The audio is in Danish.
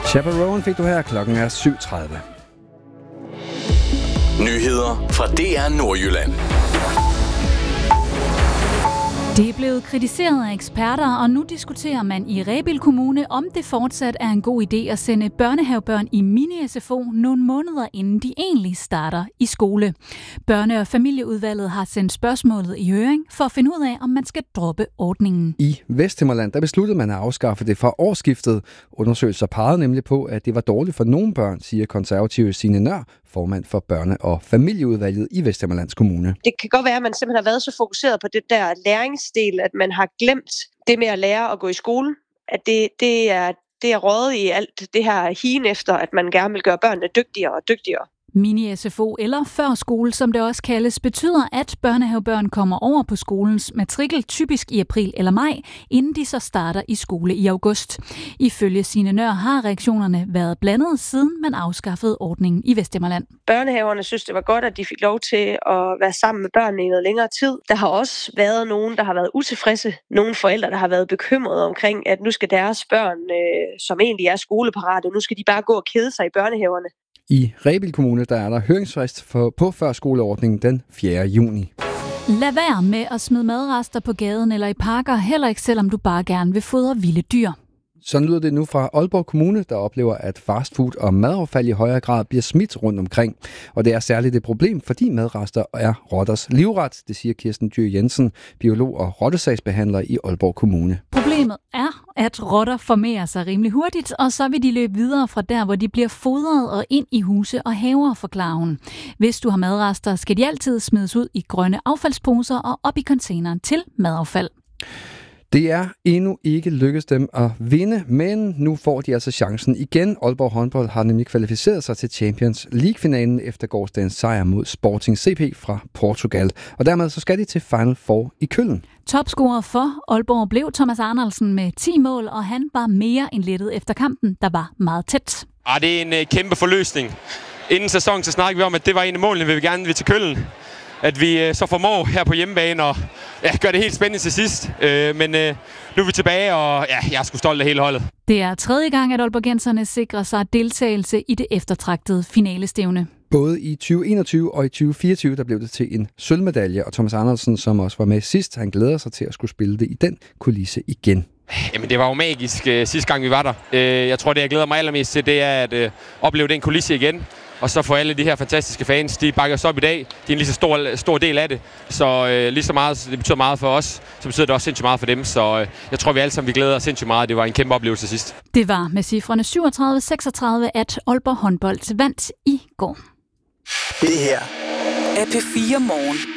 Chaperone fik du her. Klokken er 7:30. Nyheder fra DR Nordjylland. Det er blevet kritiseret af eksperter, og nu diskuterer man i Rebild Kommune, om det fortsat er en god idé at sende børnehavebørn i mini-SFO nogle måneder inden de egentlig starter i skole. Børne- og familieudvalget har sendt spørgsmålet i høring for at finde ud af, om man skal droppe ordningen. I Vesthimmerland der besluttede man at afskaffe det fra årsskiftet. Undersøgelser pegede nemlig på, at det var dårligt for nogle børn, siger konservative Signe Nør, formand for børne- og familieudvalget i Vesthimmerlands Kommune. Det kan godt være, at man simpelthen har været så fokuseret på det der læringsdel, at man har glemt det med at lære at gå i skole. At det er røget i alt det her higen efter, at man gerne vil gøre børnene dygtigere og dygtigere. Mini-SFO eller førskole, som det også kaldes, betyder, at børnehavebørn kommer over på skolens matrikel typisk i april eller maj, inden de så starter i skole i august. Ifølge Signe Nør har reaktionerne været blandet, siden man afskaffede ordningen i Vesthimmerland. Børnehaverne synes, det var godt, at de fik lov til at være sammen med børnene i noget længere tid. Der har også været nogen, der har været utilfredse. Nogle forældre, der har været bekymrede omkring, at nu skal deres børn, som egentlig er skoleparate, nu skal de bare gå og kede sig i børnehaverne. I Rebild Kommune der er der høringsfrist på førskoleordningen den 4. juni. Lad være med at smide madrester på gaden eller i parker, heller ikke selvom du bare gerne vil fodre vilde dyr. Sådan lyder det nu fra Aalborg Kommune, der oplever, at fastfood og madaffald i højere grad bliver smidt rundt omkring. Og det er særligt et problem, fordi madrester er rotters livret, det siger Kirsten Dyr Jensen, biolog og rottesagsbehandler i Aalborg Kommune. Problemet er, at rotter formerer sig rimelig hurtigt, og så vil de løbe videre fra der, hvor de bliver fodret og ind i huse og haver, forklarer hun. Hvis du har madrester, skal de altid smides ud i grønne affaldsposer og op i containeren til madaffald. Det er endnu ikke lykkedes dem at vinde, men nu får de altså chancen igen. Aalborg håndbold har nemlig kvalificeret sig til Champions League-finalen efter gårsdagens sejr mod Sporting CP fra Portugal. Og dermed så skal de til Final Four i Køln. Topscorer for Aalborg blev Thomas Arnoldsen med 10 mål, og han var mere end lettet efter kampen, der var meget tæt. Det er en kæmpe forløsning. Inden sæsonen så snakkede vi om, at det var en af målene, vi gerne vil til Køln. At vi så formår her på hjemmebane og gør det helt spændende til sidst. Men nu er vi tilbage, og jeg er sgu stolt af hele holdet. Det er 3. gang, at aalborgenserne sikrer sig deltagelse i det eftertragtede finalestævne. Både i 2021 og i 2024, der blev det til en sølvmedalje, og Thomas Andersen, som også var med sidst, han glæder sig til at skulle spille det i den kulisse igen. Jamen, det var jo magisk sidste gang, vi var der. Jeg tror, det jeg glæder mig allermest til, det er at opleve den kulisse igen. Og så for alle de her fantastiske fans, de bakker os op i dag. De er en lige så stor del af det. Så lige så meget, det betyder meget for os, så betyder det også sindssygt meget for dem. Så jeg tror, vi alle sammen glæder os sindssygt meget. Det var en kæmpe oplevelse sidst. Det var med cifrene 37-36, at Aalborg håndbold vandt i går. Det her er P4 Morgen.